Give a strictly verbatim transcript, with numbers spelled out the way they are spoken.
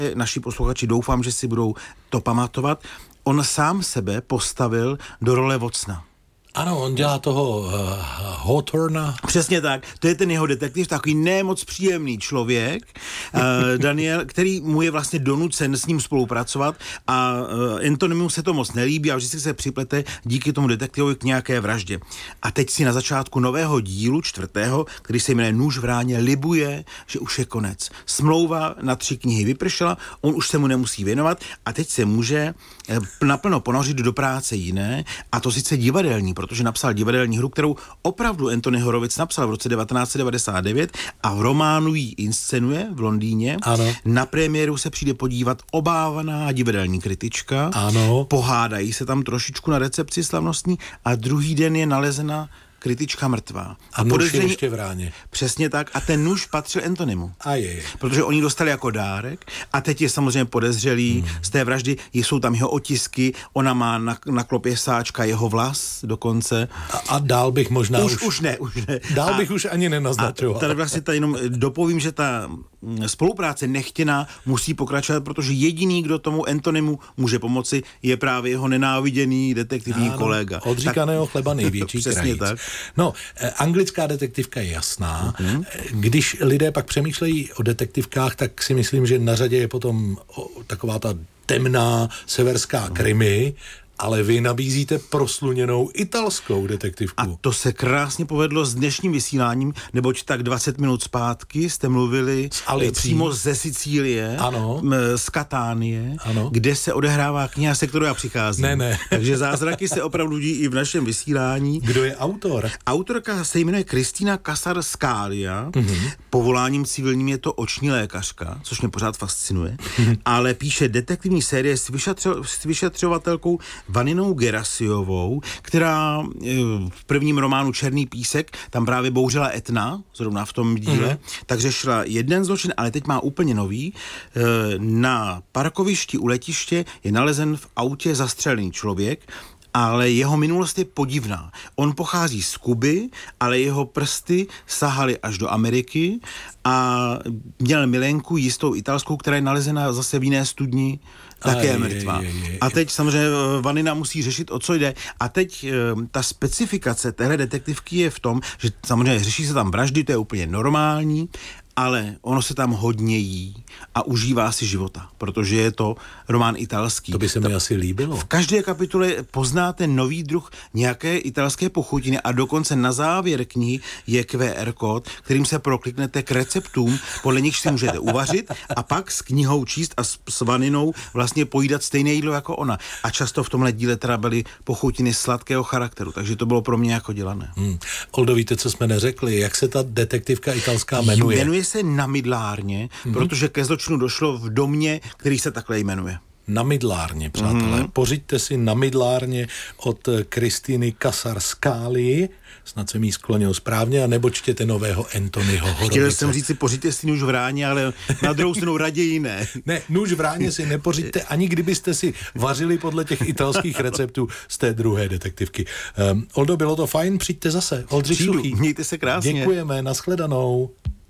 naši posluchači doufám, že si budou to pamatovat, on sám sebe postavil do role Watsona. Ano, on dělá toho uh, Hawthorna. Přesně tak, to je ten jeho detektiv, takový nemoc příjemný člověk, uh, Daniel, který mu je vlastně donucen s ním spolupracovat a uh, Antonimu se to moc nelíbí a vždycky se připlete díky tomu detektivovi k nějaké vraždě. A teď si na začátku nového dílu, čtvrtého, který se jmenuje Nůž v ráně, libuje, že už je konec. Smlouva na tři knihy vypršela, on už se mu nemusí věnovat a teď se může uh, naplno ponořit do práce jiné, a to sice divadelní, protože napsal divadelní hru, kterou opravdu Anthony Horowitz napsal v roce devatenáct set devadesát devět a v románu ji inscenuje v Londýně. Ano. Na premiéru se přijde podívat obávaná divadelní kritička. Ano. Pohádají se tam trošičku na recepci slavnostní a druhý den je nalezena kritička mrtvá. A nůž je ještě v ráně. Přesně tak. A ten nůž patřil Antonimu. A je, je. Protože oni dostali jako dárek a teď je samozřejmě podezřelý hmm. z té vraždy. Jsou tam jeho otisky, ona má na, na klopě sáčka jeho vlas dokonce. A, a dál bych možná už... Už, už ne, už ne. Dál a, bych už ani nenaznačoval. A tady vlastně tady jenom dopovím, že ta spolupráce nechtěná musí pokračovat, protože jediný, kdo tomu Antonimu může pomoci, je právě jeho nenáviděný detektivní ano, kolega. Od říkaného chleba největší Přesně tak. No, eh, anglická detektivka je jasná. Mm-hmm. Když lidé pak přemýšlejí o detektivkách, tak si myslím, že na řadě je potom o, taková ta temná severská krimi, ale vy nabízíte prosluněnou italskou detektivku. A to se krásně povedlo s dnešním vysíláním, neboť tak dvacet minut zpátky jste mluvili přímo ze Sicílie, ano. z Katánie, ano. kde se odehrává kniha, se kterou já přicházím. Ne, ne. Takže zázraky se opravdu dějí i v našem vysílání. Kdo je autor? Autorka se jmenuje Cristina Casar Scalia. Mm-hmm. Povoláním civilním je to oční lékařka, což mě pořád fascinuje, mm-hmm. ale píše detektivní série s, vyšetřo- s vyšetřovatelkou Vaninou Gerasiovou, která v prvním románu Černý písek tam právě bouřila Etna, zrovna v tom díle, mm-hmm. tak řešila jeden zločin, ale teď má úplně nový. Na parkovišti u letiště je nalezen v autě zastřelený člověk, ale jeho minulost je podivná. On pochází z Kuby, ale jeho prsty sahaly až do Ameriky a měl milenku jistou italskou, která je nalezena zase v jiné studni, také mrtvá. Je, je, je. A teď samozřejmě Vanina musí řešit, o co jde. A teď ta specifikace téhle detektivky je v tom, že samozřejmě řeší se tam vraždy, to je úplně normální, ale ono se tam hodně jí a užívá si života, protože je to román italský. To by se mi asi líbilo. V každé kapitole poznáte nový druh nějaké italské pochutiny a dokonce na závěr knihy je Q R kód, kterým se prokliknete k receptům, podle nich si můžete uvařit a pak s knihou číst a s, s Vaninou vlastně pojídat stejné jídlo jako ona. A často v tomhle díle teda byly pochutiny sladkého charakteru, takže to bylo pro mě jako dělané. Hmm. Oldo, víte, co jsme neřekli? Jak se ta detektivka italská jmenuje? Jmenuje se Na mydlárně, mm-hmm. protože ke zločinu došlo v domě, který se takhle jmenuje. Na mydlárně, přátelé. Mm-hmm. Pořiďte si Na mydlárně od Kristiny Casar Scalii, snad jsem jí sklonil správně, a nebo čtěte nového Anthonyho Horowice. Chtěl jsem říct si, pořiďte si nůž v ráně, ale na druhou stranu raději ne. Ne, nůž v ráně si nepořiďte, ani kdybyste si vařili podle těch italských receptů z té druhé detektivky. Um, Oldo, bylo to fajn, přijďte zase. Oldřich Suchý. Mějte se krásně. Děkujeme, nashledanou.